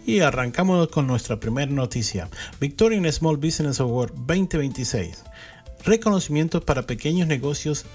Y arrancamos con nuestra primera noticia. Victorian Small Business Award 2026. Reconocimientos para pequeños negocios